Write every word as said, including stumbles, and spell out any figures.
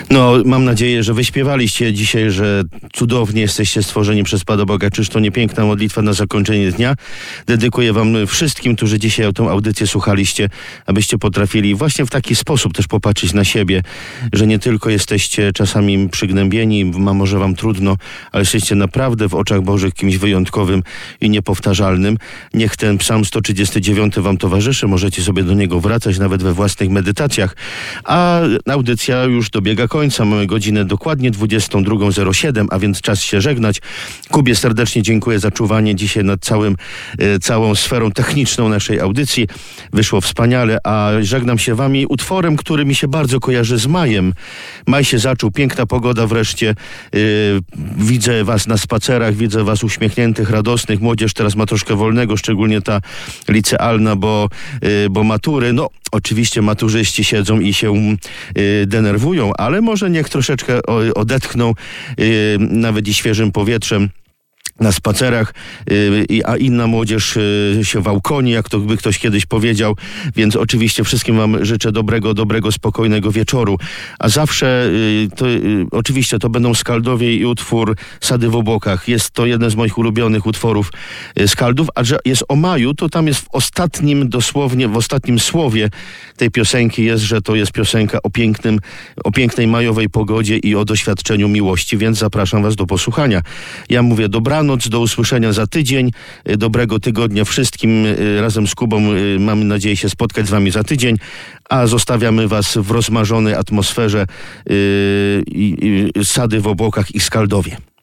No, mam nadzieję, że wyśpiewaliście dzisiaj, że cudownie jesteście stworzeni przez Pana Boga. Czyż to nie piękna modlitwa na zakończenie dnia? Dedykuję wam wszystkim, którzy dzisiaj tę audycję słuchaliście, abyście potrafili właśnie w taki sposób też popatrzeć na siebie, że nie tylko jesteście czasami przygnębieni, a może wam trudno, ale jesteście naprawdę w oczach Bożych kimś wyjątkowym i niepowtarzalnym. Niech ten Psalm sto trzydziesty dziewiąty wam towarzyszy. Możecie sobie do niego wracać nawet we własnych medytacjach. A audycja już dobiega końca. Mamy godzinę dokładnie dwudziestą drugą zero siedem, a więc czas się żegnać. Kubie serdecznie dziękuję za czuwanie dzisiaj nad całym, e, całą sferą techniczną naszej audycji. Wyszło wspaniale, a żegnam się wami utworem, który mi się bardzo kojarzy z majem. Maj się zaczął, piękna pogoda wreszcie. E, widzę was na spacerach, widzę was uśmiechniętych, radosnych. Młodzież teraz ma troszkę wolnego, szczególnie ta licealna, bo, e, bo matury. No, oczywiście maturzyści siedzą i się y, denerwują, ale może niech troszeczkę o, odetchną y, nawet i świeżym powietrzem na spacerach, yy, a inna młodzież yy, się wałkoni, jak to by ktoś kiedyś powiedział. Więc oczywiście wszystkim wam życzę dobrego, dobrego, spokojnego wieczoru. A zawsze, yy, to, yy, oczywiście to będą Skaldowie i utwór Sady w obłokach. Jest to jeden z moich ulubionych utworów yy, Skaldów, a że jest o maju, to tam jest w ostatnim, dosłownie w ostatnim słowie tej piosenki jest, że to jest piosenka o pięknym, o pięknej majowej pogodzie i o doświadczeniu miłości, więc zapraszam was do posłuchania. Ja mówię dobranoc, do usłyszenia za tydzień. Dobrego tygodnia wszystkim. Razem z Kubą mamy nadzieję się spotkać z wami za tydzień, a zostawiamy was w rozmarzonej atmosferze yy, yy, Sady w obłokach i Skaldowie.